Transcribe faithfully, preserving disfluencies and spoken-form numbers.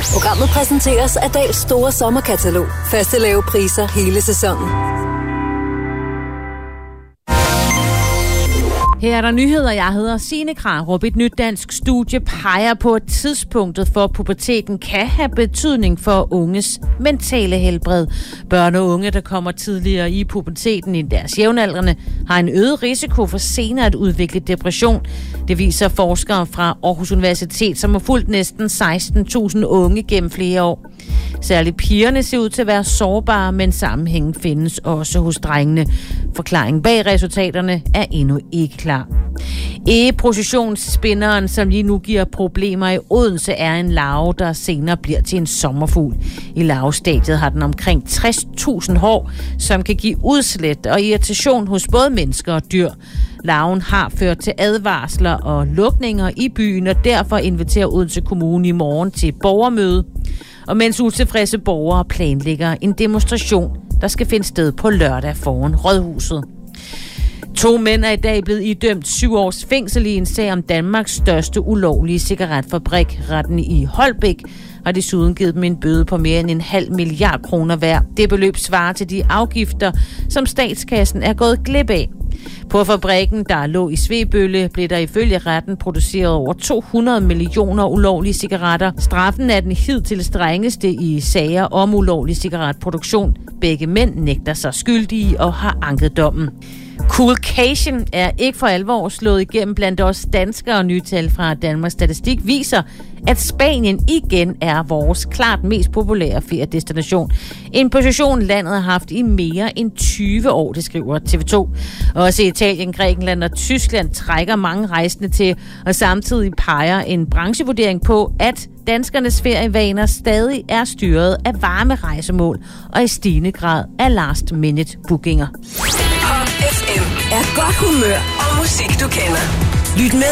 Programmet præsenteres af Dals store sommerkatalog. Faste lave priser hele sæsonen. Her er der nyheder. Jeg hedder Signe Krarup. Et nyt dansk studie peger på, at tidspunktet for puberteten kan have betydning for unges mentale helbred. Børn og unge, der kommer tidligere i puberteten end deres jævnaldrende, har en øget risiko for senere at udvikle depression. Det viser forskere fra Aarhus Universitet, som har fulgt næsten seksten tusind unge gennem flere år. Særligt pigerne ser ud til at være sårbare, men sammenhængen findes også hos drengene. Forklaringen bag resultaterne er endnu ikke klar. Egeprocessionsspinderen, som lige nu giver problemer i Odense, er en larve, der senere bliver til en sommerfugl. I larvestadiet har den omkring tres tusind hår, som kan give udslæt og irritation hos både mennesker og dyr. Larven har ført til advarsler og lukninger i byen, og derfor inviterer Odense Kommune i morgen til borgermøde. Og mens utilfredse borgere planlægger en demonstration, der skal finde sted på lørdag foran Rådhuset. To mænd er i dag blevet idømt syv års fængsel i en sag om Danmarks største ulovlige cigaretfabrik. Retten i Holbæk har desuden givet dem en bøde på mere end en halv milliard kroner hver. Det beløb svarer til de afgifter, som statskassen er gået glip af. På fabrikken, der lå i Svebølle, blev der ifølge retten produceret over to hundrede millioner ulovlige cigaretter. Straffen er den hidtil strengeste i sager om ulovlig cigaretproduktion. Begge mænd nægter sig skyldige og har anket dommen. Coolcation er ikke for alvor slået igennem blandt os danskere, og nye tal fra Danmarks Statistik viser, at Spanien igen er vores klart mest populære feriedestination. En position landet har haft i mere end tyve år, det skriver T V to. Også Italien, Grækenland og Tyskland trækker mange rejsende til, og samtidig peger en branchevurdering på, at danskernes ferievaner stadig er styret af varme rejsemål og i stigende grad af last minute bookinger. Pop F M er godt humør og musik, du kender. Lyt med